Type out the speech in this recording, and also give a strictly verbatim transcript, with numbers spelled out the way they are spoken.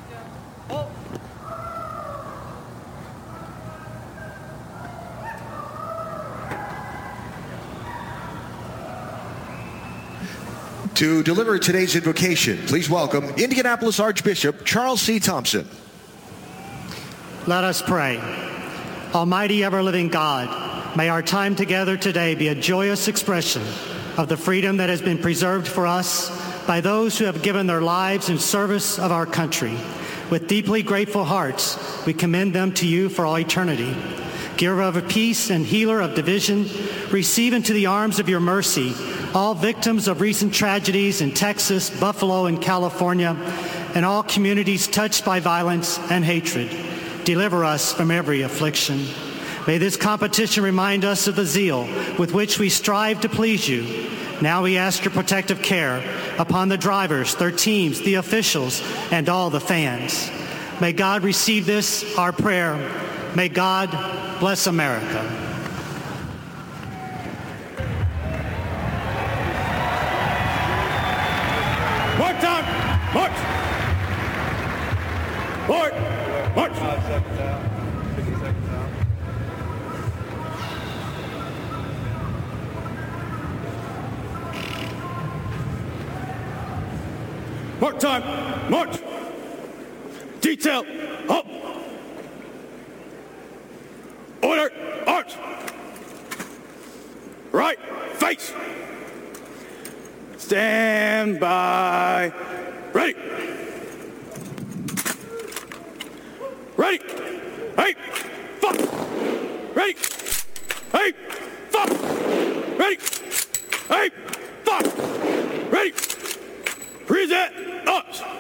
To deliver today's invocation, please welcome Indianapolis Archbishop Charles C. Thompson. Let us pray. Almighty ever-living God, may our time together today be a joyous expression of the freedom that has been preserved for us by those who have given their lives in service of our country. With deeply grateful hearts, we commend them to you for all eternity. Giver of peace and healer of division, receive into the arms of your mercy all victims of recent tragedies in Texas, Buffalo, and California, and all communities touched by violence and hatred. Deliver us from every affliction. May this competition remind us of the zeal with which we strive to please you. Now we ask your protective care upon the drivers, their teams, the officials, and all the fans. May God receive this, our prayer. May God bless America. Mark time! March! Forward! March! Five seconds out. fifty seconds out. Mark time! March! Detail! Up! Order! Arch! Right! Face! Stand by! Ready! Ready! Hey! Fuck! Ready! Hey! Fuck! Ready!